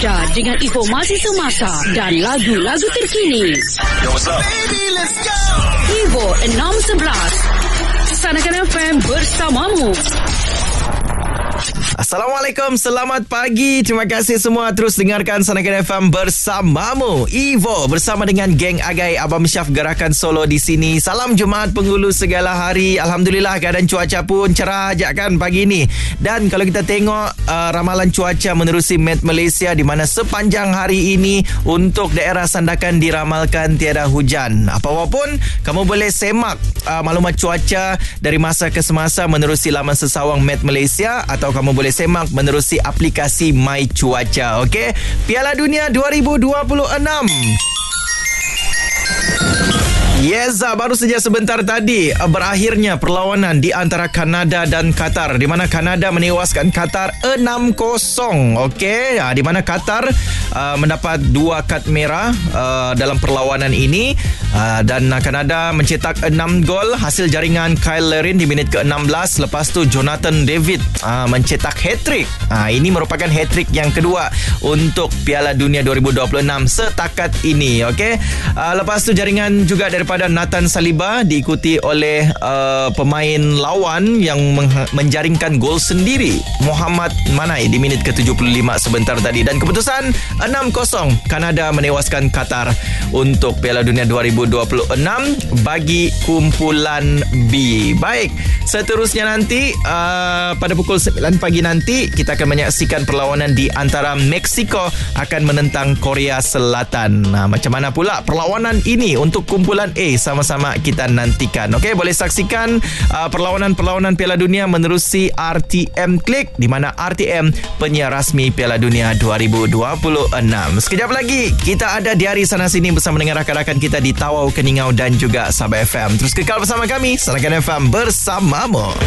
anda dengan informasi semasa dan lagu-lagu terkini. Yo, what's up? Baby, let's go! Evo 611 Sanakan FM bersamamu. Assalamualaikum, selamat pagi. Terima kasih semua terus dengarkan Sanakan FM bersamamu. Evo bersama dengan geng Agai Abang Syaf Gerakan Solo di sini. Salam Jumaat Penghulu segala hari. Alhamdulillah keadaan cuaca pun cerah ajak kan pagi ni. Dan kalau kita tengok ramalan cuaca menerusi Met Malaysia di mana sepanjang hari ini untuk daerah Sandakan diramalkan tiada hujan. Apapun kamu boleh semak maklumat cuaca dari masa ke semasa menerusi laman sesawang Met Malaysia atau kamu boleh semak menerusi aplikasi My Cuaca. Okey, Piala Dunia 2026. Yes, baru saja sebentar tadi berakhirnya perlawanan di antara Kanada dan Qatar, di mana Kanada menewaskan Qatar 6-0. Okey, di mana Qatar mendapat 2 kad merah dalam perlawanan ini, dan Kanada mencetak 6 gol hasil jaringan Kyle Larin di minit ke-16. Lepas tu Jonathan David mencetak hat-trick. Ini merupakan hat-trick yang kedua untuk Piala Dunia 2026 setakat ini. Okey, lepas tu jaringan juga daripada Nathan Saliba diikuti oleh pemain lawan yang menjaringkan gol sendiri, Muhammad Manai di minit ke-75 sebentar tadi. Dan keputusan 6-0 Kanada menewaskan Qatar untuk Piala Dunia 2026 bagi kumpulan B. Baik, seterusnya nanti pada pukul 9 pagi nanti kita akan menyaksikan perlawanan di antara Mexico akan menentang Korea Selatan. Macam mana pula perlawanan ini untuk kumpulan A, sama-sama kita nantikan. Okey, boleh saksikan perlawanan-perlawanan Piala Dunia menerusi RTM Klik, di mana RTM penyiar rasmi Piala Dunia 2026. Sekejap lagi kita ada di hari sana sini bersama dengan rakan-rakan kita di Tawau, Keningau dan juga Sabah FM. Terus kekal bersama kami, Sanakan FM bersamamu.